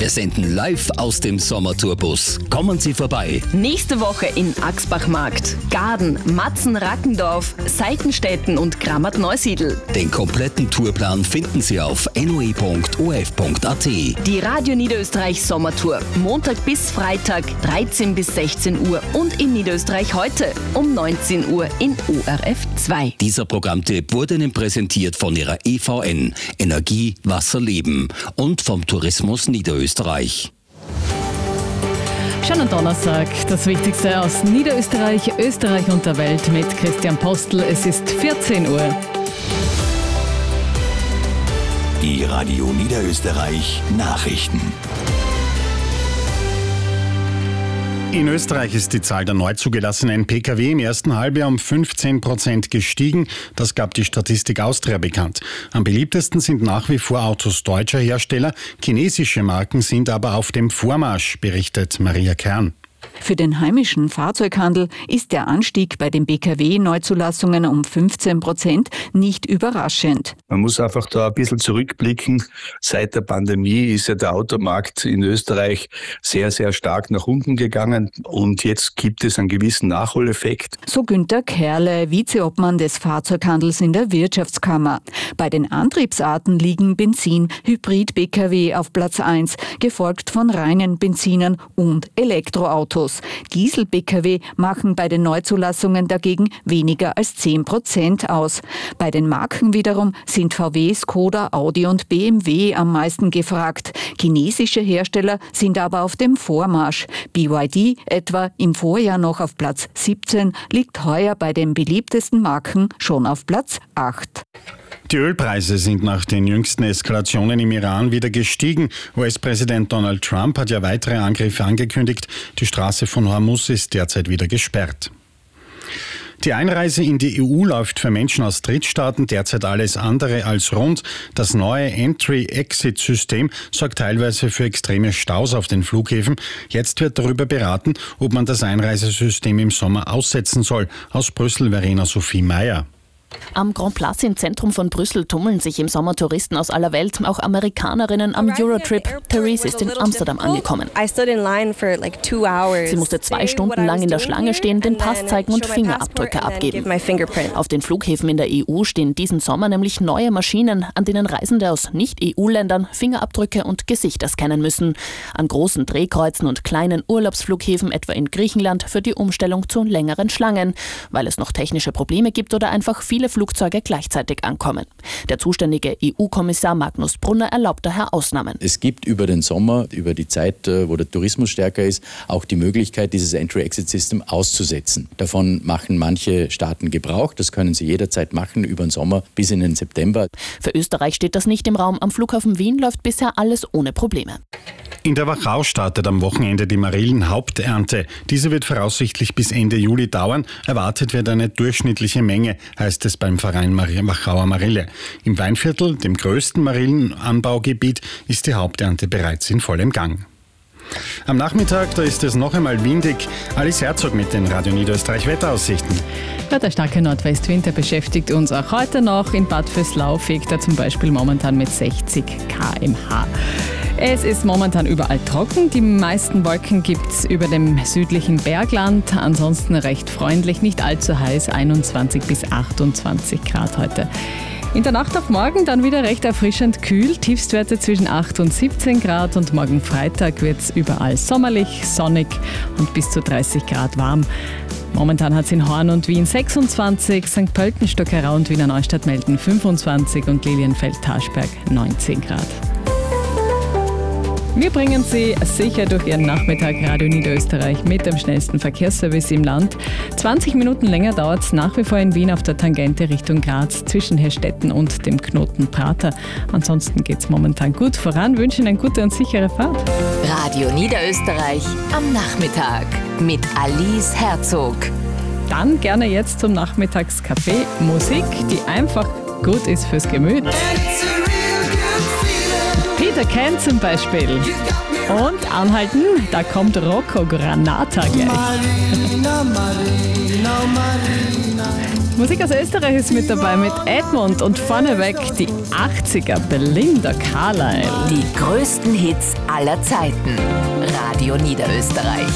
Wir senden live aus dem Sommertourbus. Kommen Sie vorbei. Nächste Woche in Axbachmarkt, Gaden, Matzen, Rackendorf, Seitenstetten und Grammat-Neusiedl. Den kompletten Tourplan finden Sie auf noe.of.at. Die Radio Niederösterreich Sommertour. Montag bis Freitag, 13 bis 16 Uhr und in Niederösterreich heute um 19 Uhr in ORF 2. Dieser Programmtipp wurde Ihnen präsentiert von Ihrer EVN, Energie, Wasser, Leben und vom Tourismus Niederösterreich. Schönen Donnerstag, das Wichtigste aus Niederösterreich, Österreich und der Welt mit Christian Postel. Es ist 14 Uhr. Die Radio Niederösterreich Nachrichten. In Österreich ist die Zahl der neu zugelassenen Pkw im ersten Halbjahr um 15% gestiegen. Das gab die Statistik Austria bekannt. Am beliebtesten sind nach wie vor Autos deutscher Hersteller. Chinesische Marken sind aber auf dem Vormarsch, berichtet Maria Kern. Für den heimischen Fahrzeughandel ist der Anstieg bei den Pkw-Neuzulassungen um 15% nicht überraschend. Man muss einfach da ein bisschen zurückblicken. Seit der Pandemie ist ja der Automarkt in Österreich sehr, sehr stark nach unten gegangen und jetzt gibt es einen gewissen Nachholeffekt. So Günter Kerle, Vizeobmann des Fahrzeughandels in der Wirtschaftskammer. Bei den Antriebsarten liegen Benzin, Hybrid-Pkw auf Platz 1, gefolgt von reinen Benzinern und Elektroautos. Diesel-Pkw machen bei den Neuzulassungen dagegen weniger als 10% aus. Bei den Marken wiederum sind VW, Skoda, Audi und BMW am meisten gefragt. Chinesische Hersteller sind aber auf dem Vormarsch. BYD, etwa im Vorjahr noch auf Platz 17, liegt heuer bei den beliebtesten Marken schon auf Platz 8. Die Ölpreise sind nach den jüngsten Eskalationen im Iran wieder gestiegen. US-Präsident Donald Trump hat ja weitere Angriffe angekündigt. Die Straße von Hormuz ist derzeit wieder gesperrt. Die Einreise in die EU läuft für Menschen aus Drittstaaten derzeit alles andere als rund. Das neue Entry-Exit-System sorgt teilweise für extreme Staus auf den Flughäfen. Jetzt wird darüber beraten, ob man das Einreisesystem im Sommer aussetzen soll. Aus Brüssel Verena Sophie Meyer. Am Grand Place im Zentrum von Brüssel tummeln sich im Sommer Touristen aus aller Welt, auch Amerikanerinnen am Eurotrip. Therese ist in Amsterdam angekommen. Sie musste 2 Stunden lang in der Schlange stehen, den Pass zeigen und Fingerabdrücke abgeben. Auf den Flughäfen in der EU stehen diesen Sommer nämlich neue Maschinen, an denen Reisende aus Nicht-EU-Ländern Fingerabdrücke und Gesichter scannen müssen. An großen Drehkreuzen und kleinen Urlaubsflughäfen, etwa in Griechenland, für die Umstellung zu längeren Schlangen, weil es noch technische Probleme gibt oder einfach viele Flugzeuge gleichzeitig ankommen. Der zuständige EU-Kommissar Magnus Brunner erlaubt daher Ausnahmen. Es gibt über den Sommer, über die Zeit, wo der Tourismus stärker ist, auch die Möglichkeit, dieses Entry-Exit-System auszusetzen. Davon machen manche Staaten Gebrauch. Das können sie jederzeit machen, über den Sommer bis in den September. Für Österreich steht das nicht im Raum. Am Flughafen Wien läuft bisher alles ohne Probleme. In der Wachau startet am Wochenende die Marillenhaupternte. Diese wird voraussichtlich bis Ende Juli dauern. Erwartet wird eine durchschnittliche Menge, heißt es beim Verein Wachauer Marille. Im Weinviertel, dem größten Marillenanbaugebiet, ist die Haupternte bereits in vollem Gang. Am Nachmittag, da ist es noch einmal windig. Alice Herzog mit den Radio Niederösterreich Wetteraussichten. Ja, der starke Nordwestwind, der beschäftigt uns auch heute noch. In Bad Vöslau fegt er zum Beispiel momentan mit 60 km/h. Es ist momentan überall trocken. Die meisten Wolken gibt es über dem südlichen Bergland. Ansonsten recht freundlich, nicht allzu heiß, 21 bis 28 Grad heute. In der Nacht auf morgen dann wieder recht erfrischend kühl, Tiefstwerte zwischen 8 und 17 Grad und morgen Freitag wird es überall sommerlich, sonnig und bis zu 30 Grad warm. Momentan hat es in Horn und Wien 26, St. Pölten, Stockerau und Wiener Neustadt melden 25 und Lilienfeld-Taschberg 19 Grad. Wir bringen Sie sicher durch Ihren Nachmittag Radio Niederösterreich mit dem schnellsten Verkehrsservice im Land. 20 Minuten länger dauert es nach wie vor in Wien auf der Tangente Richtung Graz zwischen Herstetten und dem Knoten Prater. Ansonsten geht es momentan gut voran. Wünschen eine gute und sichere Fahrt. Radio Niederösterreich am Nachmittag mit Alice Herzog. Dann gerne jetzt zum Nachmittagskaffee. Musik, die einfach gut ist fürs Gemüt. Peter Can zum Beispiel. Und anhalten, da kommt Rocco Granata gleich. Marina, Marina, Marina. Musik aus Österreich ist mit dabei mit Edmund und vorneweg die 80er Belinda Carlisle. Die größten Hits aller Zeiten. Radio Niederösterreich.